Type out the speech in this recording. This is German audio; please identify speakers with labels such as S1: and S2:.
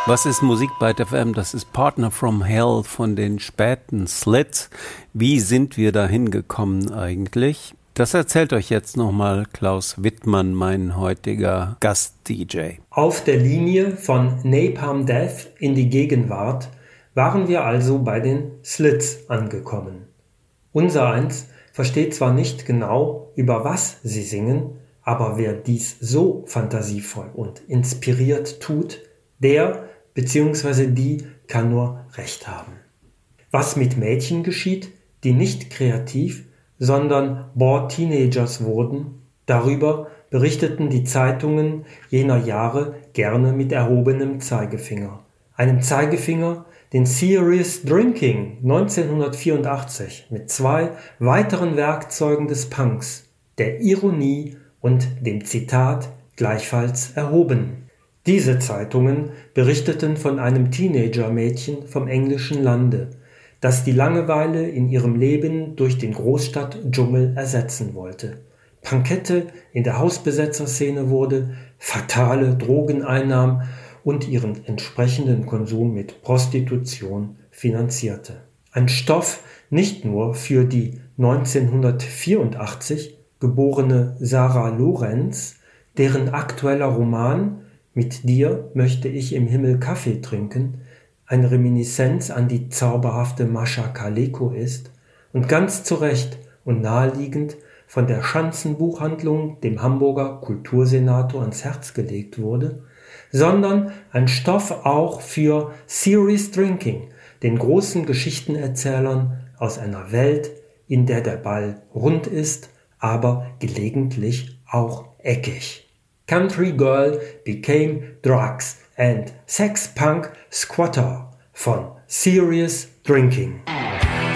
S1: Was ist Musik bei FM? Das ist Partner from Hell von den späten Slits. Wie sind wir da hingekommen eigentlich? Das erzählt euch jetzt nochmal Klaus Wittmann, mein heutiger Gast-DJ.
S2: Auf der Linie von Napalm Death in die Gegenwart waren wir also bei den Slits angekommen. Unsereins versteht zwar nicht genau, über was sie singen, aber wer dies so fantasievoll und inspiriert tut, der bzw. die kann nur Recht haben. Was mit Mädchen geschieht, die nicht kreativ, sondern Bored Teenagers wurden, darüber berichteten die Zeitungen jener Jahre gerne mit erhobenem Zeigefinger. Einem Zeigefinger, den Serious Drinking 1984 mit 2 weiteren Werkzeugen des Punks, der Ironie und dem Zitat gleichfalls erhoben. Diese Zeitungen berichteten von einem Teenager-Mädchen vom englischen Lande, das die Langeweile in ihrem Leben durch den Großstadt-Dschungel ersetzen wollte. Punkette in der Hausbesetzerszene wurde, fatale Drogen einnahm und ihren entsprechenden Konsum mit Prostitution finanzierte. Ein Stoff nicht nur für die 1984 geborene Sarah Lorenz, deren aktueller Roman Mit dir möchte ich im Himmel Kaffee trinken eine Reminiszenz an die zauberhafte Mascha Kaleko ist und ganz zu Recht und naheliegend von der Schanzenbuchhandlung dem Hamburger Kultursenator ans Herz gelegt wurde, sondern ein Stoff auch für Serious Drinking, den großen Geschichtenerzählern aus einer Welt, in der der Ball rund ist, aber gelegentlich auch eckig. Country Girl Became Drugs and Sex Punk Squatter von Serious Drinking.